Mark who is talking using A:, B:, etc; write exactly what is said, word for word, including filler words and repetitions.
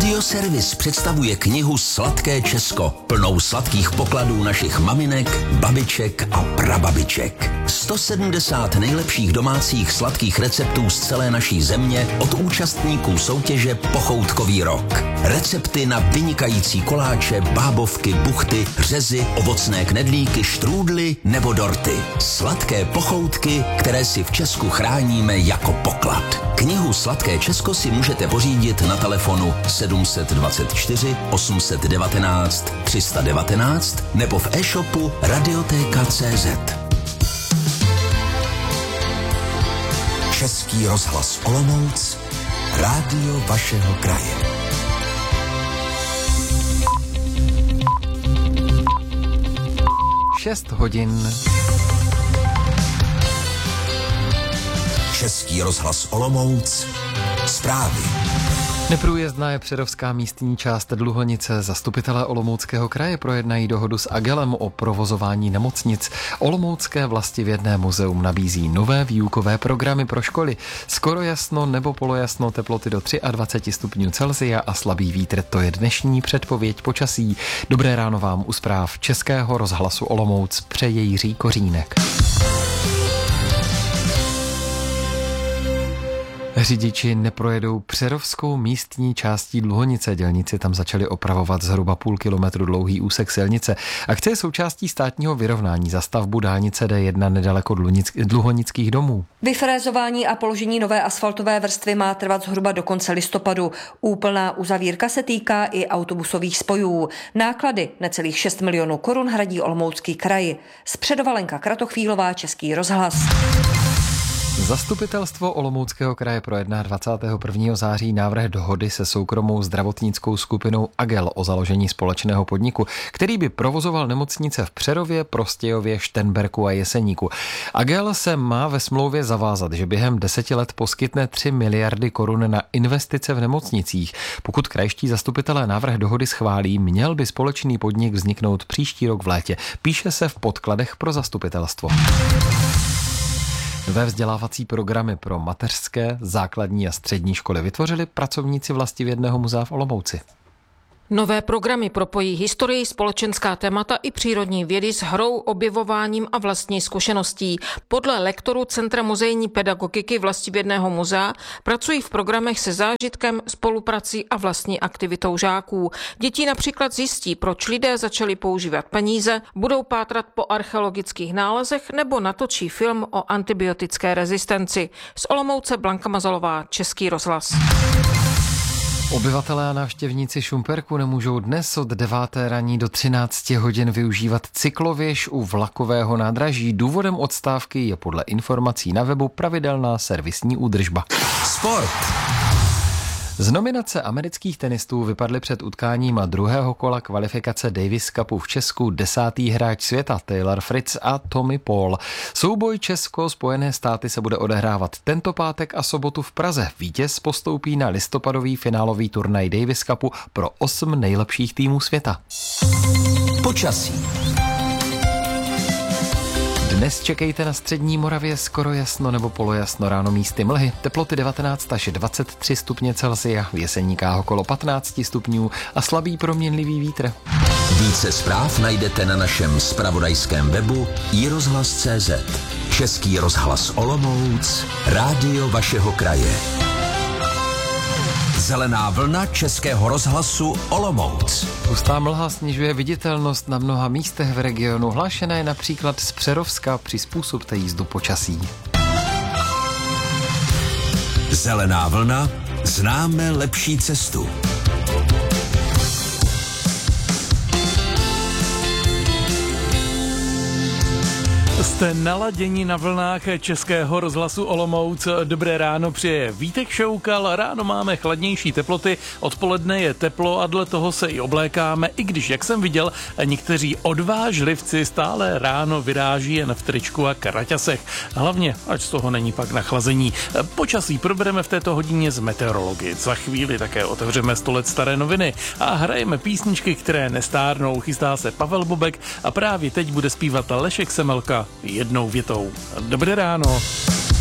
A: Radioservis představuje knihu Sladké Česko, plnou sladkých pokladů našich maminek, babiček a prababiček. sto sedmdesát nejlepších domácích sladkých receptů z celé naší země od účastníků soutěže Pochoutkový rok. Recepty na vynikající koláče, bábovky, buchty, řezy, ovocné knedlíky, štrůdly nebo dorty. Sladké pochoutky, které si v Česku chráníme jako poklad. Knihu Sladké Česko si můžete pořídit na telefonu sedm dvacet čtyři osm set devatenáct tři sta devatenáct nebo v e-shopu radiotéka tečka cé zet. Český rozhlas Olomouc, rádio vašeho kraje.
B: šest hodin.
A: Český rozhlas Olomouc, zprávy.
B: Neprůjezdná je přerovská místní část Dluhonice. Zastupitelé Olomouckého kraje projednají dohodu s Agelem o provozování nemocnic. Olomoucké vlastivědné muzeum nabízí nové výukové programy pro školy. Skoro jasno nebo polojasno, teploty do dvacet tři stupňů Celsia a slabý vítr. To je dnešní předpověď počasí. Dobré ráno vám u zpráv Českého rozhlasu Olomouc přeje Jiří Kořínek. Řidiči neprojedou přerovskou místní částí Dluhonice. Dělníci tam začali opravovat zhruba půl kilometru dlouhý úsek silnice. Akce je součástí státního vyrovnání za stavbu dálnice D jedna nedaleko Dluhonických domů.
C: Vyfrézování a položení nové asfaltové vrstvy má trvat zhruba do konce listopadu. Úplná uzavírka se týká i autobusových spojů. Náklady necelých šest milionů korun hradí Olomoucký kraj. Zpředova Lenka Kratochvílová, Český rozhlas.
B: Zastupitelstvo Olomouckého kraje projedná dvacátého prvního září návrh dohody se soukromou zdravotnickou skupinou Agel o založení společného podniku, který by provozoval nemocnice v Přerově, Prostějově, Šternberku a Jeseníku. Agel se má ve smlouvě zavázat, že během deseti let poskytne tři miliardy korun na investice v nemocnicích. Pokud krajští zastupitelé návrh dohody schválí, měl by společný podnik vzniknout příští rok v létě. Píše se v podkladech pro zastupitelstvo. Nové vzdělávací programy pro mateřské, základní a střední školy vytvořili pracovníci Vlastivědného muzea v Olomouci.
D: Nové programy propojí historii, společenská témata i přírodní vědy s hrou, objevováním a vlastní zkušeností. Podle lektorů Centra muzejní pedagogiky Vlastivědného muzea pracují v programech se zážitkem, spoluprací a vlastní aktivitou žáků. Děti například zjistí, proč lidé začali používat peníze, budou pátrat po archeologických nálezech nebo natočí film o antibiotické rezistenci. Z Olomouce Blanka Mazalová, Český rozhlas.
B: Obyvatelé a návštěvníci Šumperku nemůžou dnes od deváté raní do třinácti hodin využívat cyklověž u vlakového nádraží. Důvodem odstávky je podle informací na webu pravidelná servisní údržba.
A: Sport.
B: Z nominace amerických tenistů vypadli před utkáním druhého kola kvalifikace Davis Cupu v Česku desátý hráč světa Taylor Fritz a Tommy Paul. Souboj Česko-Spojené státy se bude odehrávat tento pátek a sobotu v Praze. Vítěz postoupí na listopadový finálový turnaj Davis Cupu pro osm nejlepších týmů světa.
A: Počasí.
B: Dnes čekejte na střední Moravě skoro jasno nebo polojasno, ráno místy mlhy, teploty devatenáct až dvacet tři stupně Celsia, v Jeseníkách okolo patnáct stupňů a slabý proměnlivý vítr.
A: Více zpráv najdete na našem zpravodajském webu i rozhlas tečka cé zet. Český rozhlas Olomouc, rádio vašeho kraje. Zelená vlna Českého rozhlasu Olomouc.
B: Hustá mlha snižuje viditelnost na mnoha místech v regionu. Hlášené je například z Přerovska, přizpůsobte jízdu počasí.
A: Zelená vlna, známe lepší cestu.
E: Jste naladěni na vlnách Českého rozhlasu Olomouc. Dobré ráno přeje Vítek Šoukal. Ráno máme chladnější teploty, odpoledne je teplo a dle toho se i oblékáme, i když, jak jsem viděl, někteří odvážlivci stále ráno vyráží jen v tričku a kraťasech. Hlavně, ať z toho není pak nachlazení. Počasí probereme v této hodině z meteorologie. Za chvíli také otevřeme sto let staré noviny a hrajeme písničky, které nestárnou. Chystá se Pavel Bobek a právě teď bude zpívat Lešek Semelka jednou větou. Dobré ráno.